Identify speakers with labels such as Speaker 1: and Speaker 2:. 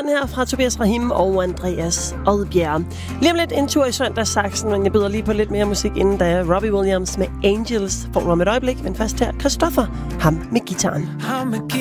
Speaker 1: Søndagsånden her fra Tobias Rahim og Andreas Odbjerg. Lige om lidt en tur i søndagssaksen, men jeg byder lige på lidt mere musik, inden da Robbie Williams med Angels får du om et øjeblik. Men først her, Christoffer, ham med gitaren.